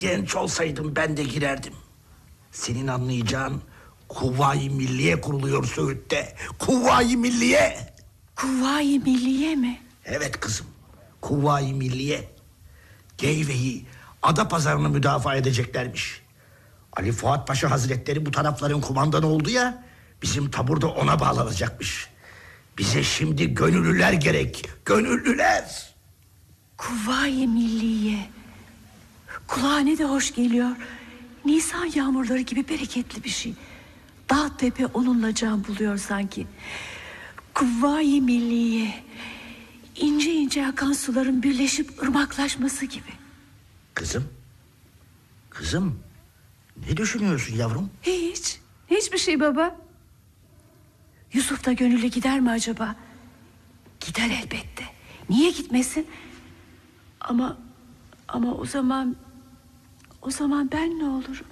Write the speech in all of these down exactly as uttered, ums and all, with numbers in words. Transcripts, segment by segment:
Genç olsaydım ben de girerdim. Senin anlayacağın Kuvayi Milliye kuruluyor Söğüt'te. Kuvayi Milliye. Kuvayi Milliye mi? Evet kızım. Kuvayi Milliye. Geyve'yi, Adapazarı'nı müdafaa edeceklermiş. Ali Fuat Paşa Hazretleri bu tarafların kumandanı oldu ya, bizim tabur da ona bağlanacakmış. Bize şimdi gönüllüler gerek. Gönüllüler. Kuvayi Milliye. Kulağa ne de hoş geliyor. Nisan yağmurları gibi bereketli bir şey. Dağ tepe onunla can buluyor sanki. Kuvayi Milliye. İnce ince akan suların birleşip ırmaklaşması gibi. Kızım. Kızım. Ne düşünüyorsun yavrum? Hiç. Hiçbir şey baba. Yusuf da gönüllü gider mi acaba? Gider elbette. Niye gitmesin? Ama ama o zaman o zaman ben ne olurum?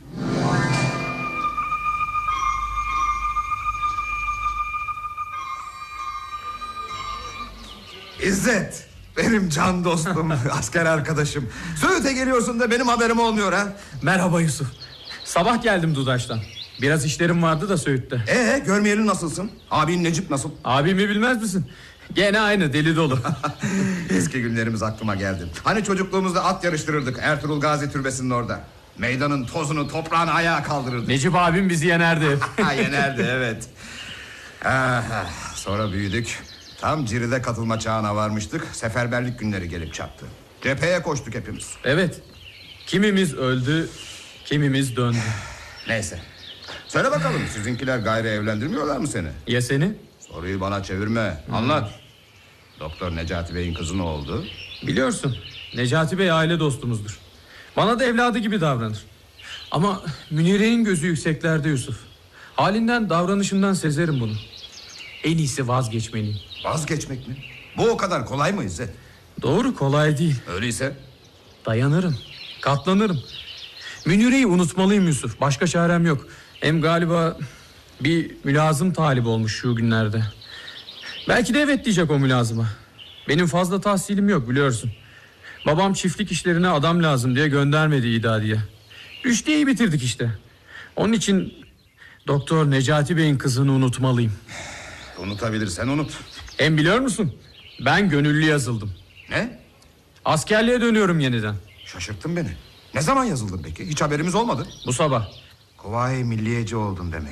İzzet, benim can dostum, asker arkadaşım. Söğüt'e geliyorsun da benim haberim olmuyor ha. Merhaba Yusuf. Sabah geldim Dudaş'tan. Biraz işlerim vardı da Söğüt'te. Ee, görmeyeli nasılsın? Abin Necip nasıl? Abimi bilmez misin? Gene aynı deli dolu. Eski günlerimiz aklıma geldi. Hani çocukluğumuzda at yarıştırırdık Ertuğrul Gazi Türbesi'nin orada. Meydanın tozunu toprağını ayağa kaldırırdık. Necip abim bizi yenerdi hep. Ha, yenerdi evet. Ah, sonra büyüdük. Tam Ciri'de katılma çağına varmıştık. Seferberlik günleri gelip çattı. Cepheye koştuk hepimiz. Evet. Kimimiz öldü, kimimiz döndü. Neyse. Söyle bakalım, sizinkiler gayrı evlendirmiyorlar mı seni? Ya seni? Soruyu bana çevirme. Anlat. Doktor Necati Bey'in kızı ne oldu? Biliyorsun, Necati Bey aile dostumuzdur. Bana da evladı gibi davranır. Ama Münir'in gözü yükseklerde Yusuf. Halinden, davranışından sezerim bunu. En iyisi vazgeçmeliyim. Vazgeçmek mi? Bu o kadar kolay mı İzzet? Doğru, kolay değil. Öyleyse? Dayanırım, katlanırım. Münir'i unutmalıyım Yusuf. Başka çarem yok. Hem galiba bir mülazım talip olmuş şu günlerde. Belki de evet diyecek o mülazıma. Benim fazla tahsilim yok biliyorsun. Babam çiftlik işlerine adam lazım diye göndermedi idadiye. Üçteyi bitirdik işte. Onun için Doktor Necati Bey'in kızını unutmalıyım. Unutabilirsen unut. Hem biliyor musun? Ben gönüllü yazıldım. Ne? Askerliğe dönüyorum yeniden. Şaşırttın beni. Ne zaman yazıldın peki? Hiç haberimiz olmadı. Bu sabah. Kuvayi Milliyeci oldun demek.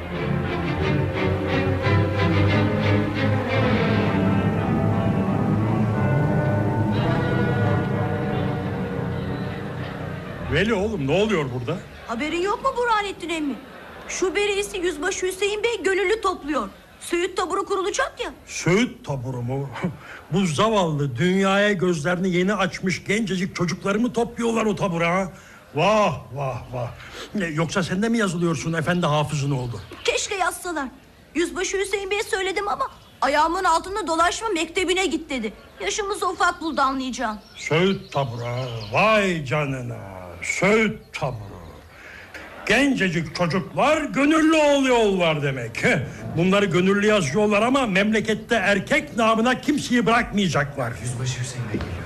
Veli oğlum, ne oluyor burada? Haberin yok mu Burhanettin emmi? Şu berisi Yüzbaşı Hüseyin Bey gönüllü topluyor. Söğüt taburu kurulacak ya. Söğüt taburu mu? Bu zavallı dünyaya gözlerini yeni açmış gencecik çocukları mı topluyorlar o tabura ha? Vah vah vah. Ne, yoksa sen de mi yazılıyorsun efendi hafızın oldu? Keşke yazsalar. Yüzbaşı Hüseyin Bey'e söyledim ama ayağımın altında dolaşma, mektebine git dedi. Yaşımız ufak buldu anlayacağım. Söğüt taburu ha. Vay canına. Söğüt taburu. Gencecik çocuklar gönüllü oluyorlar demek. Bunları gönüllü yazıyorlar ama memlekette erkek namına kimseyi bırakmayacaklar. Yüzbaşı Hüseyin Bey geliyor.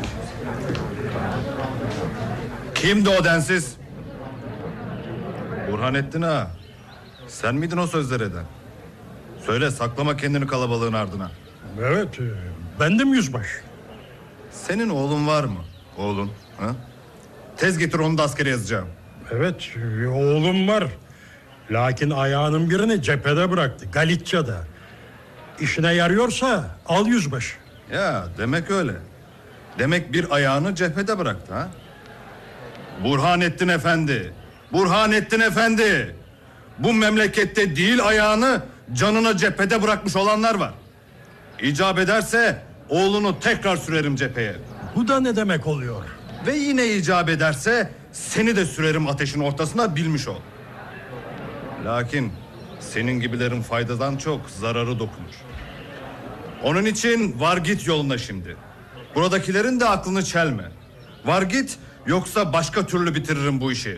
Kimdi o densiz? Burhanettin ağa, sen miydin o sözleri eden? Söyle, saklama kendini kalabalığın ardına. Evet, bendim yüzbaşı. Senin oğlun var mı? Oğlun, ha? Tez getir, onu da askere yazacağım. Evet, oğlum var. Lakin ayağının birini cephede bıraktı, Galicia'da. İşine yarıyorsa al yüzbaşı. Ya, demek öyle. Demek bir ayağını cephede bıraktı ha? Burhanettin Efendi, Burhanettin Efendi. Bu memlekette değil ayağını, canını cephede bırakmış olanlar var. İcap ederse oğlunu tekrar sürerim cepheye. Bu da ne demek oluyor? Ve yine icap ederse seni de sürerim ateşin ortasına, bilmiş ol. Lakin senin gibilerin faydadan çok zararı dokunur. Onun için var git yoluna şimdi. Buradakilerin de aklını çelme. Var git, yoksa başka türlü bitiririm bu işi.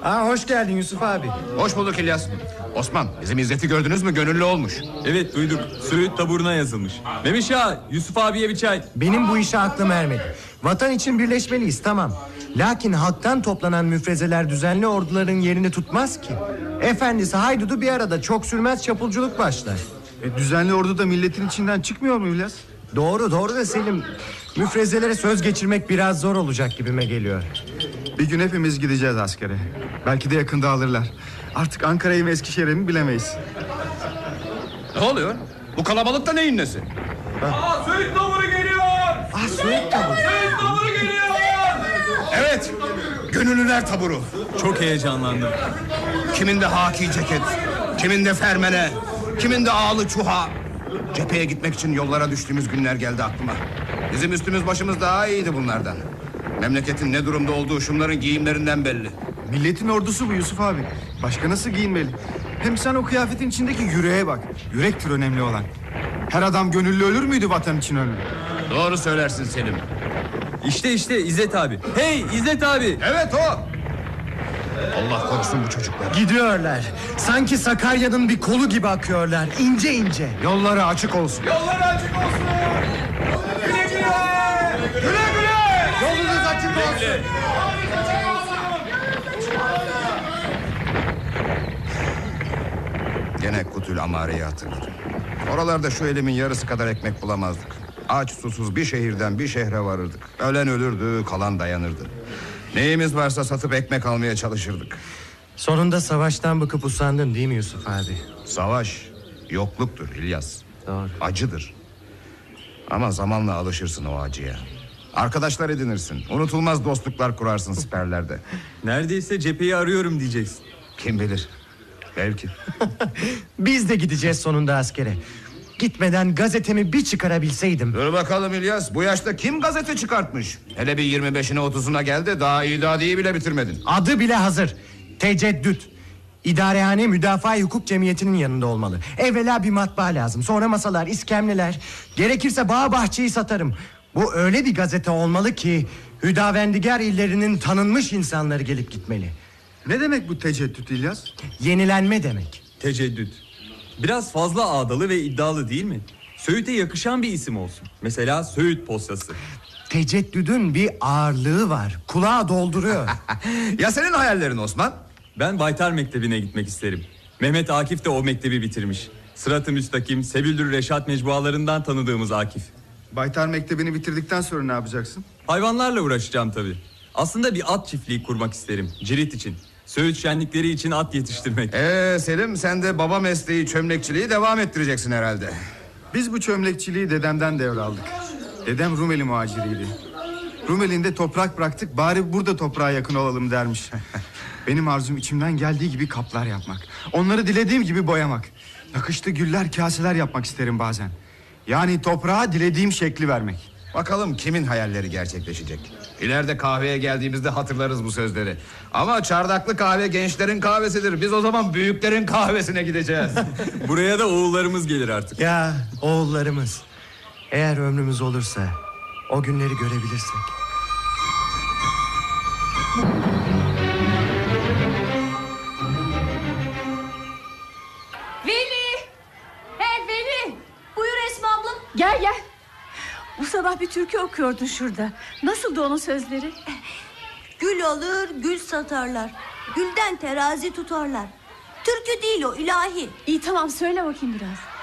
Aa, hoş geldin Yusuf abi. Hoş bulduk İlyas. Osman, bizim İzzet'i gördünüz mü? Gönüllü olmuş. Evet duyduk. Söğüt taburuna yazılmış. Memiş Ağa, Yusuf abiye bir çay. Benim bu işe aklım ermedi. Vatan için birleşmeliyiz, tamam. Lakin halktan toplanan müfrezeler düzenli orduların yerini tutmaz ki. Efendisi haydudu bir arada, çok sürmez çapulculuk başlar. E, düzenli ordu da milletin içinden çıkmıyor mu İlyas? Doğru doğru da Selim, müfrezelere söz geçirmek biraz zor olacak gibime geliyor. Bir gün hepimiz gideceğiz askere. Belki de yakında alırlar. Artık Ankara'yı mı Eskişehir'i mi bilemeyiz. Ne oluyor? Bu kalabalıkta neyin nesi? Aa, Söğüt taburu geliyor! Ah, Söğüt taburu. Söğüt taburu geliyor! Evet, gönüllüler taburu. Çok heyecanlandım. Kiminde haki ceket, kiminde fermene, kiminde ağlı çuha. Cepheye gitmek için yollara düştüğümüz günler geldi aklıma. Bizim üstümüz başımız daha iyiydi bunlardan. Memleketin ne durumda olduğu şunların giyimlerinden belli. Milletin ordusu bu Yusuf abi. Başka nasıl giyinmeli? Hem sen o kıyafetin içindeki yüreğe bak. Yürektir önemli olan. Her adam gönüllü ölür müydü vatan için ölür? Doğru söylersin Selim. İşte işte İzzet abi. Hey İzzet abi! Evet o. Allah korusun bu çocukları. Gidiyorlar. Sanki Sakarya'nın bir kolu gibi akıyorlar. İnce ince. Yolları açık olsun. Yolları açık olsun! Güle güle! Güle güle! Yolunuz açık olsun. Gene Kutül Amare'yi hatırlarım. Oralarda şu elimin yarısı kadar ekmek bulamazdık. Aç susuz bir şehirden bir şehre varırdık. Ölen ölürdü, kalan dayanırdı. Neyimiz varsa satıp ekmek almaya çalışırdık. Sonunda savaştan bıkıp usandın değil mi Yusuf abi? Savaş yokluktur İlyas. Doğru. Acıdır. Ama zamanla alışırsın o acıya. Arkadaşlar edinirsin. Unutulmaz dostluklar kurarsın siperlerde. Neredeyse cepheyi arıyorum diyeceksin. Kim bilir? Belki. Biz de gideceğiz sonunda askere. Gitmeden gazetemi bir çıkarabilseydim. Dur bakalım İlyas. Bu yaşta kim gazete çıkartmış? Hele bir yirmi beşine otuzuna geldi. Daha idadiyi bile bitirmedin. Adı bile hazır. Teceddüt. İdarehane Müdafaa-i Hukuk Cemiyeti'nin yanında olmalı. Evvela bir matbaa lazım. Sonra masalar, iskemleler. Gerekirse bağ bahçeyi satarım. Bu öyle bir gazete olmalı ki Hüdavendigar illerinin tanınmış insanları gelip gitmeli. Ne demek bu teceddüt İlyas? Yenilenme demek. Teceddüt. Biraz fazla ağdalı ve iddialı değil mi? Söğüt'e yakışan bir isim olsun. Mesela Söğüt postası. Teceddüdün bir ağırlığı var. Kulağı dolduruyor. Ya senin hayallerin Osman? Ben Baytar Mektebi'ne gitmek isterim. Mehmet Akif de o mektebi bitirmiş. Sırat-ı Müstakim, Sebüldür Reşat mecmualarından tanıdığımız Akif. Baytar Mektebi'ni bitirdikten sonra ne yapacaksın? Hayvanlarla uğraşacağım tabii. Aslında bir at çiftliği kurmak isterim. Cirit için. Söğüt şenlikleri için at yetiştirmek. Ee Selim, sen de baba mesleği çömlekçiliği devam ettireceksin herhalde. Biz bu çömlekçiliği dedemden devraldık. Dedem Rumeli muhaciriydi. Rumeli'nde toprak bıraktık, bari burada toprağa yakın olalım dermiş. Benim arzum içimden geldiği gibi kaplar yapmak. Onları dilediğim gibi boyamak. Nakışlı güller, kaseler yapmak isterim bazen. Yani toprağa dilediğim şekli vermek. Bakalım kimin hayalleri gerçekleşecek. İleride kahveye geldiğimizde hatırlarız bu sözleri. Ama çardaklı kahve gençlerin kahvesidir. Biz o zaman büyüklerin kahvesine gideceğiz. Buraya da oğullarımız gelir artık. Ya oğullarımız. Eğer ömrümüz olursa o günleri görebilirsek. Veli! Hey Veli! Buyur Esma abla. Gel gel. Bu sabah bir türkü okuyordun şurada. Nasıldı onun sözleri? Gül alır gül satarlar. Gülden terazi tutarlar. Türkü değil o, ilahi. İyi tamam söyle bakayım biraz.